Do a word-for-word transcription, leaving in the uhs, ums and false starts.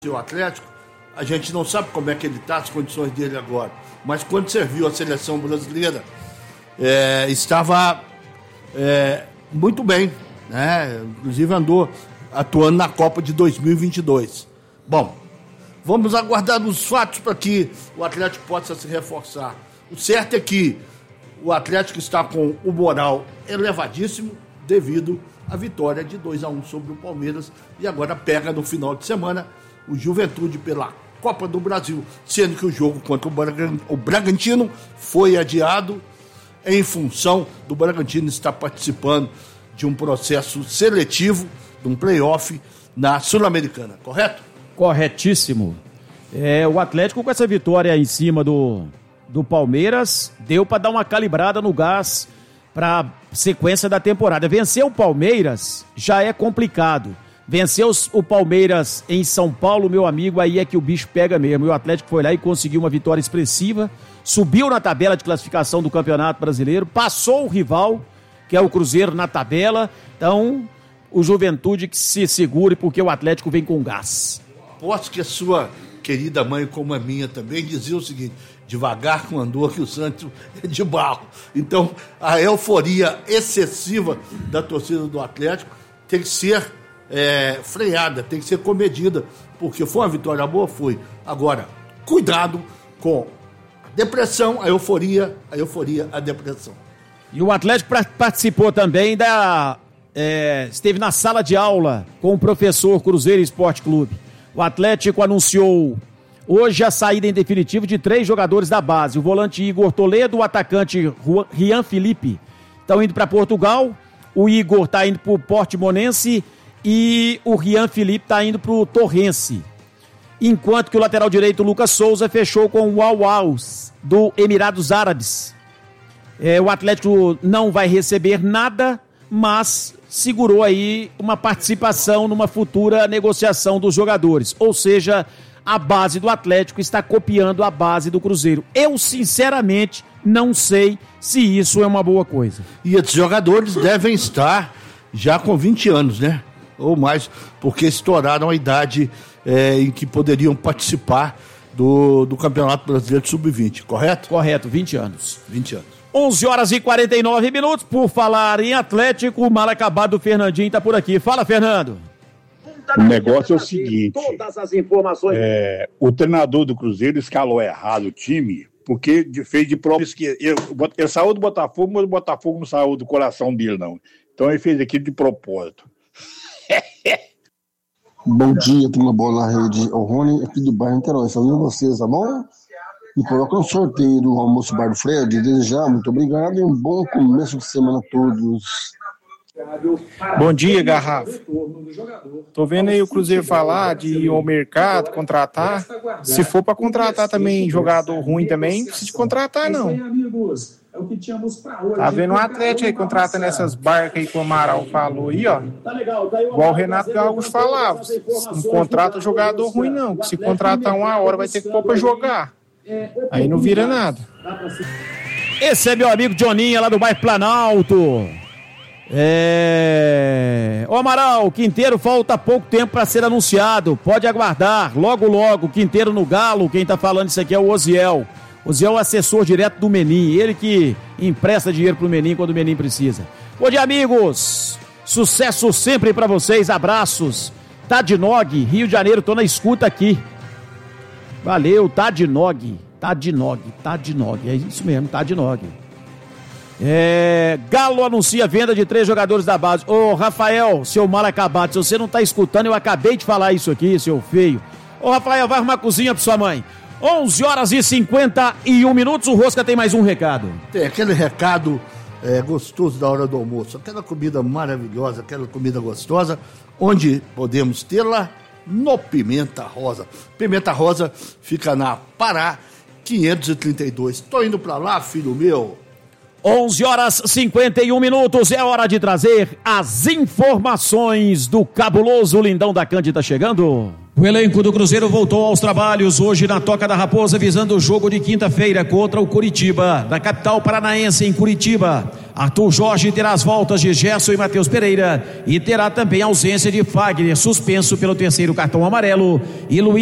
o Atlético, a gente não sabe como é que ele está, as condições dele agora. Mas quando serviu a seleção brasileira, é, estava é, muito bem, né? Inclusive andou atuando na Copa de dois mil e vinte e dois. Bom, vamos aguardar os fatos para que o Atlético possa se reforçar. O certo é que o Atlético está com o moral elevadíssimo devido à vitória de dois a um sobre o Palmeiras e agora pega no final de semana o Juventude pela Copa do Brasil, sendo que o jogo contra o Bragantino foi adiado em função do Bragantino estar participando de um processo seletivo, de um play-off na Sul-Americana, correto? Corretíssimo. É, o Atlético com essa vitória em cima do, do Palmeiras deu para dar uma calibrada no gás para sequência da temporada. Vencer o Palmeiras já é complicado. Vencer os, o Palmeiras em São Paulo, meu amigo, aí é que o bicho pega mesmo. E o Atlético foi lá e conseguiu uma vitória expressiva, subiu na tabela de classificação do Campeonato Brasileiro, passou o rival, que é o Cruzeiro, na tabela. Então, o Juventude que se segure, porque o Atlético vem com gás. Aposto que a sua querida mãe, como a minha também, dizia o seguinte: devagar com andor que o Santos é de barro. Então, a euforia excessiva da torcida do Atlético tem que ser É, freada, tem que ser comedida, porque foi uma vitória boa, foi. Agora, cuidado com a depressão, a euforia, a euforia, a depressão. E o Atlético participou também da... É, esteve na sala de aula com o professor Cruzeiro Esporte Clube. O Atlético anunciou hoje a saída em definitivo de três jogadores da base. O volante Igor Toledo, o atacante Rian Felipe estão indo para Portugal. O Igor está indo para o Portimonense e o Rian Felipe está indo para o Torrense. Enquanto que o lateral direito, Lucas Souza, fechou com o Al-Aws, do Emirados Árabes. É, o Atlético não vai receber nada, mas segurou aí uma participação numa futura negociação dos jogadores. Ou seja, a base do Atlético está copiando a base do Cruzeiro. Eu, sinceramente, não sei se isso é uma boa coisa. E esses jogadores devem estar já com vinte anos, né? Ou mais, porque estouraram a idade é, em que poderiam participar do, do Campeonato Brasileiro de sub vinte, correto? Correto, vinte anos. vinte anos. onze horas e quarenta e nove minutos, por falar em Atlético, o mal acabado do Fernandinho está por aqui. Fala, Fernando. O negócio é o seguinte, é, o treinador do Cruzeiro escalou errado o time, porque fez de próprio esquerda. Ele, ele saiu do Botafogo, mas o Botafogo não saiu do coração dele, não. Então ele fez aquilo de propósito. Bom dia, turma boa na rede. O Rony aqui do bairro Niterói. Saúde vocês, tá bom? Me coloca no sorteio do almoço bar do Fred. Desejar muito obrigado e um bom começo de semana a todos. Bom dia, Garrafa. Tô vendo aí o Cruzeiro falar de ir ao mercado, contratar. Se for para contratar também jogador ruim também, não precisa de contratar, não. Tá vendo um Atlético aí contratando essas barcas aí que o Amaral falou aí, ó. Igual o Renato Gaúcho falava. Não contrata jogador ruim, não. Se contratar uma hora, vai ter que pôr pra jogar. Aí não vira nada. Esse é meu amigo Johninha, lá do bairro Planalto. É... Ô Amaral, o Quinteiro falta pouco tempo para ser anunciado. Pode aguardar. Logo, logo, Quinteiro no Galo. Quem tá falando isso aqui é o Oziel. Oziel é o assessor direto do Menin. Ele que empresta dinheiro pro Menin quando o Menin precisa. Bom dia, amigos. Sucesso sempre para vocês. Abraços. Tadinog, Rio de Janeiro. Tô na escuta aqui. Valeu, Tadinog. Tadinog, Tadinog. É isso mesmo, Tadinog. É, Galo anuncia a venda de três jogadores da base. Ô Rafael, seu mal acabado, se você não tá escutando, eu acabei de falar isso aqui, seu feio. Ô Rafael, vai arrumar cozinha pra sua mãe. onze horas e cinquenta e um minutos, o Rosca tem mais um recado. Tem aquele recado é, gostoso da hora do almoço, aquela comida maravilhosa, aquela comida gostosa, onde podemos tê-la no Pimenta Rosa. Pimenta Rosa fica na Pará quinhentos e trinta e dois. Tô indo pra lá, filho meu. onze horas e cinquenta e um minutos, é hora de trazer as informações do cabuloso Lindão da Cândida chegando. O elenco do Cruzeiro voltou aos trabalhos hoje na Toca da Raposa, visando o jogo de quinta-feira contra o Curitiba, da capital paranaense em Curitiba. Arthur Jorge terá as voltas de Gerson e Matheus Pereira e terá também a ausência de Fagner, suspenso pelo terceiro cartão amarelo, e Luiz